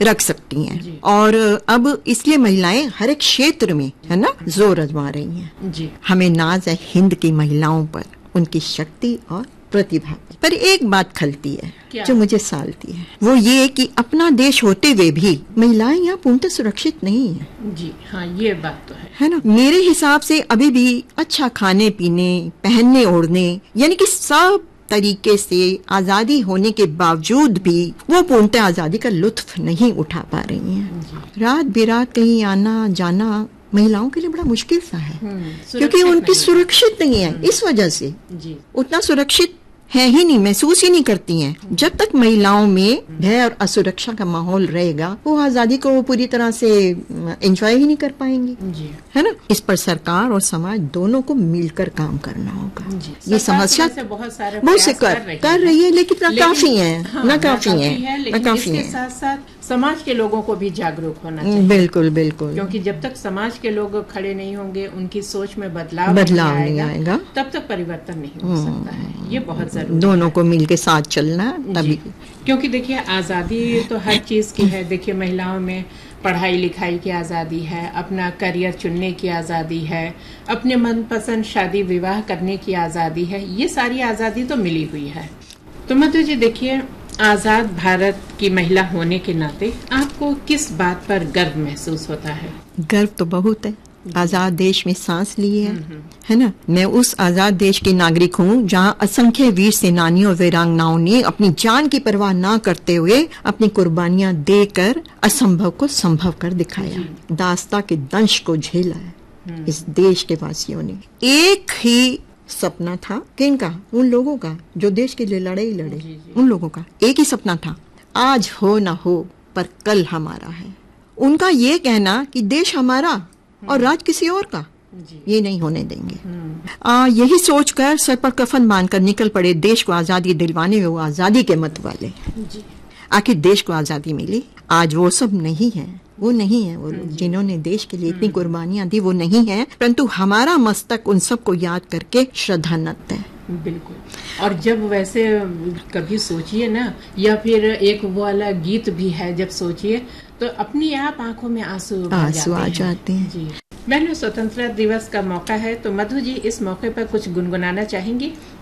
रख सकती हैं। और अब इसलिए महिलाएं हर एक क्षेत्र में है ना जोर आजमा रही हैं जी। हमें नाज है हिंद की महिलाओं पर, उनकी शक्ति और प्रतिभा पर। एक बात खलती है जो मुझे सालती है, वो ये कि अपना देश होते हुए भी महिलाएं यहाँ पूर्णतः सुरक्षित नहीं है जी। हाँ, ये बात तो है ना। मेरे हिसाब से अभी भी अच्छा खाने पीने, पहनने ओढ़ने, यानी कि सब तरीके से आजादी होने के बावजूद भी वो पूर्णतः आजादी का लुत्फ नहीं उठा पा रही हैं। रात बिरात कहीं आना जाना महिलाओं के लिए बड़ा मुश्किल सा है, क्योंकि उनकी सुरक्षित नहीं है। इस वजह से उतना सुरक्षित है ही नहीं, महसूस ही नहीं करती हैं। जब तक महिलाओं में भय और असुरक्षा का माहौल रहेगा, वो आजादी को पूरी तरह से एंजॉय ही नहीं कर पाएंगी है ना। इस पर सरकार और समाज दोनों को मिलकर काम करना होगा। ये समस्या बहुत से कर रही है, लेकिन ना काफी है, ना काफी है। साथ साथ समाज के लोगों को भी जागरूक होना चाहिए। बिल्कुल बिल्कुल, क्योंकि जब तक समाज के लोग खड़े नहीं होंगे, उनकी सोच में बदलाव नहीं आएगा, तब तक परिवर्तन नहीं हो सकता है। ये बहुत जरूरी, दोनों को मिलके साथ चलना तभी। क्योंकि देखिए, आजादी तो हर चीज की है। देखिए, महिलाओं में पढ़ाई लिखाई की आज़ादी है, अपना करियर चुनने की आज़ादी है, अपने मनपसंद शादी विवाह करने की आज़ादी है। ये सारी आज़ादी तो मिली हुई है। तो मधु जी, देखिए, आजाद भारत की महिला होने के नाते आपको किस बात पर गर्व महसूस होता है? गर्व तो बहुत है। आजाद देश में सांस ली है ना। मैं उस आजाद देश की नागरिक हूँ जहाँ असंख्य वीर सेनानियों और वीरांगनाओं ने अपनी जान की परवाह न करते हुए अपनी कुर्बानियां देकर असंभव को संभव कर दिखाया, दास्ता के दंश को झेला है इस देश के वासियों ने। एक ही सपना था किनका? उन लोगों का जो देश के लिए लड़े ही लड़े। उन लोगों का एक ही सपना था, आज हो ना हो पर कल हमारा है। उनका ये कहना कि देश हमारा और राज किसी और का, ये नहीं होने देंगे। यही सोचकर सर पर कफन बांधकर निकल पड़े देश को आजादी दिलवाने में वो आजादी के मत वाले। आखिर देश को आजादी मिली, आज वो सब नहीं है। वो नहीं है, वो लोग जिन्होंने देश के लिए इतनी कुर्बानियां दी, वो नहीं है। परंतु हमारा मस्तक उन सबको याद करके श्रद्धानत है। बिल्कुल। और जब वैसे कभी सोचिए ना, या फिर एक वो वाला गीत भी है, जब सोचिए तो अपनी आप आंखों में आंसू आ जाते हैं। जी। बहनों, स्वतंत्रता दिवस का मौका है, तो मधु जी इस मौके पर कुछ गुनगुनाना चाहेंगी?